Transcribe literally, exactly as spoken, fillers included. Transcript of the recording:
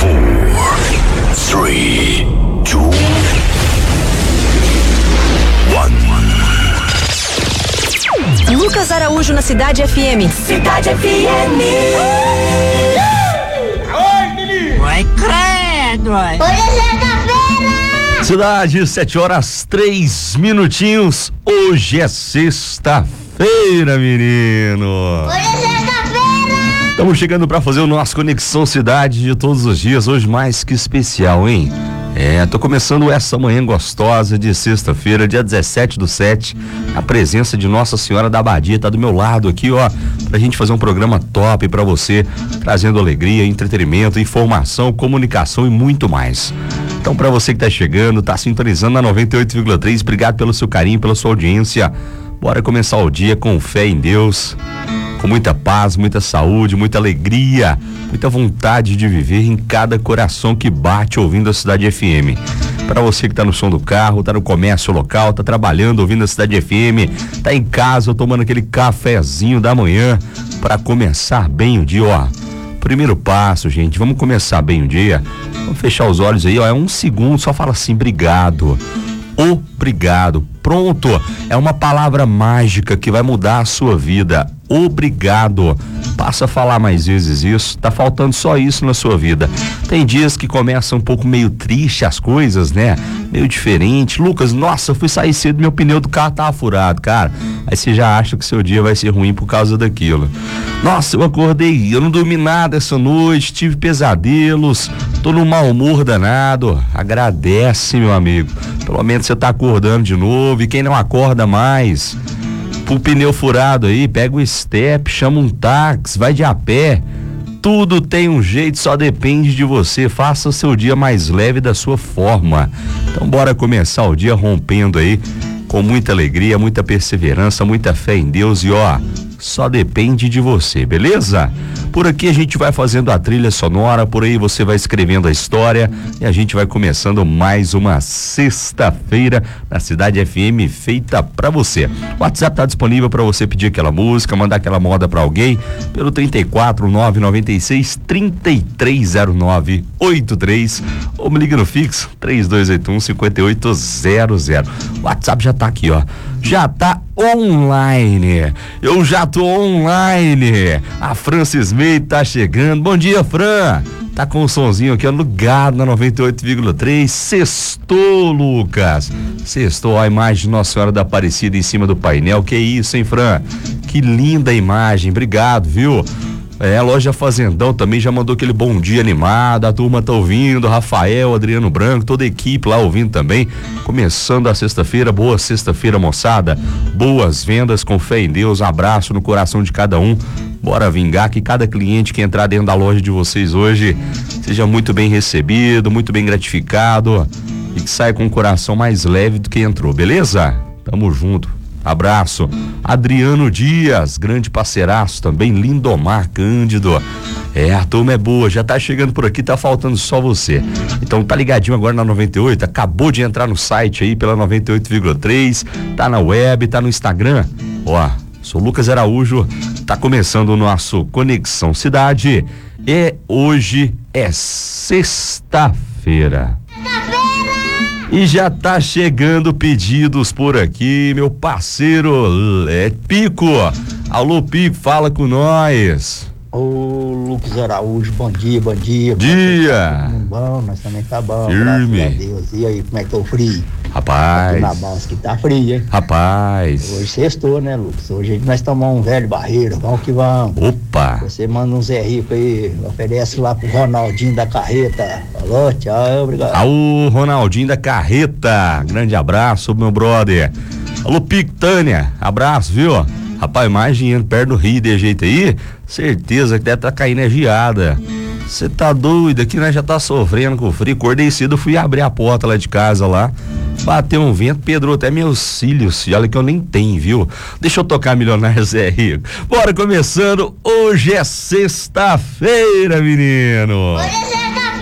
four, three, two, one. Lucas Araújo na Cidade F M. Cidade F M. Oi, menino! Vai credo, vai. Hoje é sexta-feira! Cidade, sete horas, três minutinhos. Hoje é sexta-feira, menino. Hoje é sexta-feira! Estamos chegando para fazer o nosso Conexão Cidade de todos os dias. Hoje mais que especial, hein? É, tô começando essa manhã gostosa de sexta-feira, dia dezessete do sete. A presença de Nossa Senhora da Abadia tá do meu lado aqui, ó, pra gente fazer um programa top pra você, trazendo alegria, entretenimento, informação, comunicação e muito mais. Então, pra você que tá chegando, tá sintonizando na noventa e oito vírgula três, obrigado pelo seu carinho, pela sua audiência. Bora começar o dia com fé em Deus, com muita paz, muita saúde, muita alegria, muita vontade de viver em cada coração que bate ouvindo a Cidade F M. Para você que tá no som do carro, tá no comércio local, tá trabalhando ouvindo a Cidade F M, tá em casa tomando aquele cafezinho da manhã para começar bem o dia, ó. Primeiro passo, gente, vamos começar bem o dia. Vamos fechar os olhos aí, ó, é um segundo, só fala assim, obrigado. Obrigado. Pronto, é uma palavra mágica que vai mudar a sua vida. Obrigado. Passa a falar mais vezes isso. Tá faltando só isso na sua vida. Tem dias que começam um pouco meio triste as coisas, né? Meio diferente. Lucas, nossa, eu fui sair cedo, meu pneu do carro tava furado, cara. Aí você já acha que seu dia vai ser ruim por causa daquilo. Nossa, eu acordei, eu não dormi nada essa noite, tive pesadelos, tô num mau humor danado. Agradece, meu amigo. Pelo menos você tá acordando de novo. E quem não acorda mais, pro pneu furado aí, pega o step, chama um táxi, vai de a pé. Tudo tem um jeito, só depende de você. Faça o seu dia mais leve da sua forma. Então bora começar o dia rompendo aí com muita alegria, muita perseverança, muita fé em Deus e ó, só depende de você, beleza? Por aqui a gente vai fazendo a trilha sonora, por aí você vai escrevendo a história e a gente vai começando mais uma sexta-feira na Cidade F M feita pra você. O WhatsApp tá disponível pra você pedir aquela música, mandar aquela moda pra alguém pelo trinta e quatro, nove nove seis, trinta e três zero nove, oitenta e três ou me liga no fixo três dois oito um, cinco oito zero zero. O WhatsApp já tá aqui, ó. Já tá online. Eu já tô online. A Francis May tá chegando. Bom dia, Fran. Tá com o somzinho aqui, ó, ligado na noventa e oito vírgula três. Sextou, Lucas. Sextou a imagem de Nossa Senhora da Aparecida em cima do painel. Que isso, hein, Fran? Que linda imagem. Obrigado, viu? É, a loja Fazendão também já mandou aquele bom dia animado, a turma tá ouvindo, Rafael, Adriano Branco, toda a equipe lá ouvindo também, começando a sexta-feira. Boa sexta-feira, moçada, boas vendas, com fé em Deus, um abraço no coração de cada um. Bora vingar, que cada cliente que entrar dentro da loja de vocês hoje seja muito bem recebido, muito bem gratificado e que saia com o coração mais leve do que entrou, beleza? Tamo junto. Abraço. Adriano Dias, grande parceiraço também, Lindomar Cândido. É, a turma é boa, já tá chegando por aqui, tá faltando só você. Então tá ligadinho agora na noventa e oito, acabou de entrar no site aí pela noventa e oito vírgula três, tá na web, tá no Instagram. Ó, sou Lucas Araújo, tá começando o nosso Conexão Cidade e hoje é sexta-feira. E já tá chegando pedidos por aqui, meu parceiro é Pico. Alô, Pico, fala com nós. Ô, Lucas Araújo, bom dia, bom dia. Dia. Tá bom, nós também tá bom. Firme. Graças a Deus. E aí, como é que tá o frio? Rapaz. Aqui na base que tá frio, hein? Rapaz. Hoje sextou, né, Lucas? Hoje nós tomamos um velho barreiro, vamos que vamos. Opa. Você manda um Zé Rico aí, oferece lá pro Ronaldinho da Carreta. Falou, tchau, obrigado. Alô, Ronaldinho da Carreta, grande abraço, meu brother. Alô, Pictânia, abraço, viu? Rapaz, mais dinheiro perto do Rio de jeito aí, certeza que deve tá caindo é geada. Você tá doido, aqui nós já tá sofrendo com frio. Acordei cedo, fui abrir a porta lá de casa lá, bateu um vento, pedrou até meus cílios, e olha que eu nem tenho, viu? Deixa eu tocar Milionário Zé Rico. Bora começando, hoje é sexta-feira, menino. Hoje é sexta-feira.